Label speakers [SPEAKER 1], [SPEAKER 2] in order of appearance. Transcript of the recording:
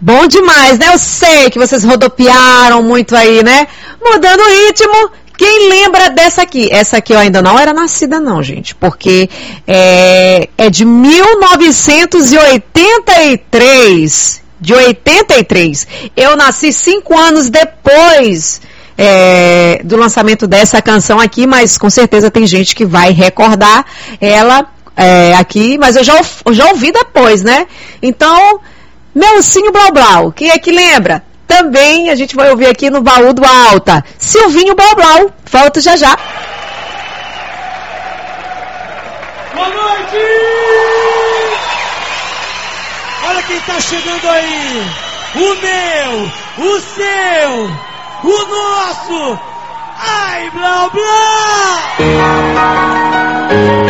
[SPEAKER 1] Bom demais, né? Eu sei que vocês rodopiaram muito aí, né? Mudando o ritmo. Quem lembra dessa aqui? Essa aqui eu ainda não era nascida não, gente. Porque é de 1983. De 83. Eu nasci 5 anos depois do lançamento dessa canção aqui. Mas com certeza tem gente que vai recordar ela aqui. Mas eu já ouvi depois, né? Então... Meu Ursinho Blau Blau, quem é que lembra? Também a gente vai ouvir aqui no Baú do Alta. Silvinho Blau Blau, volto já já.
[SPEAKER 2] Boa noite! Olha quem tá chegando aí. O meu, o seu, o nosso. Ai, Blau Blau!